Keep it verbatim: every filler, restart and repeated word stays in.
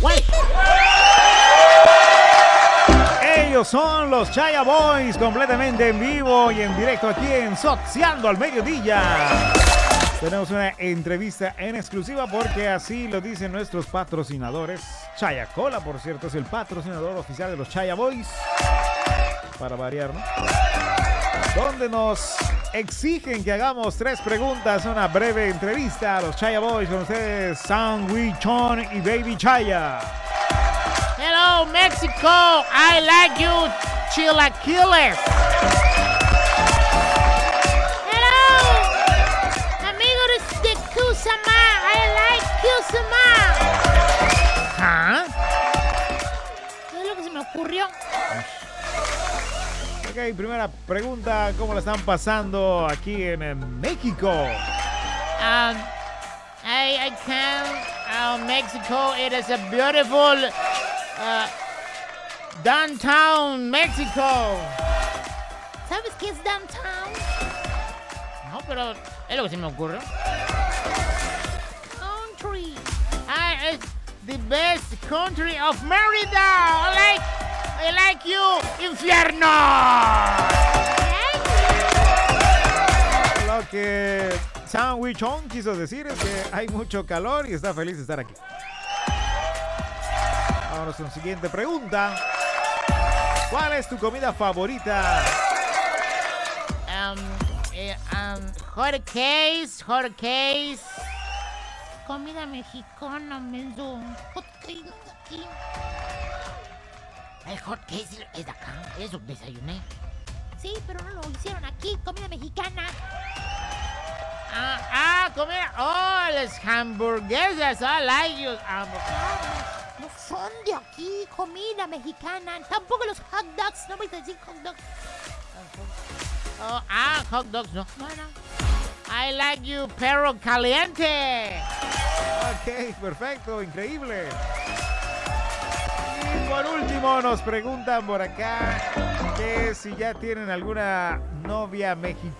pues. Ellos son los Chaya Boys, completamente en vivo y en directo aquí en Sociando al Mediodía. Tenemos una entrevista en exclusiva porque así lo dicen nuestros patrocinadores. Chaya Cola, por cierto, es el patrocinador oficial de los Chaya Boys. Para variar, ¿no? Donde nos exigen que hagamos tres preguntas, una breve entrevista a los Chaya Boys con ustedes, Sandwichón y Baby Chaya. Hello, Mexico. I like you, chilaquiles. Hello, amigos de Kusama. I like Kusama. ¿Ah? ¿Qué es lo que se me ocurrió? Ok, primera pregunta, ¿cómo la están pasando aquí en, en México? Um, I, I can. Uh, Mexico, it is a beautiful uh, downtown Mexico. ¿Sabes qué es downtown? No, pero es lo que se me ocurre. Country. I, it's the best country of Merida. I like, I like you, infierno. Lo que Sandwichón quiso decir es que hay mucho calor y está feliz de estar aquí. Vámonos con la siguiente pregunta. ¿Cuál es tu comida favorita? Um, eh, um, hot cakes, hot cakes. Comida mexicana, menso. Hot cakes de aquí. El hot cakes es de acá. Eso desayuné. Sí, pero no lo hicieron aquí. Comida mexicana. Ah, ah, comida. Oh, las hamburguesas. I like you. Hamburguesas. No son de aquí. Comida mexicana. Tampoco los hot dogs. No me decir hot dogs. Oh, ah, hot dogs, no. No, no. I like you, perro caliente. Ok, perfecto, increíble. Y por último nos preguntan por acá que si ya tienen alguna novia mexicana.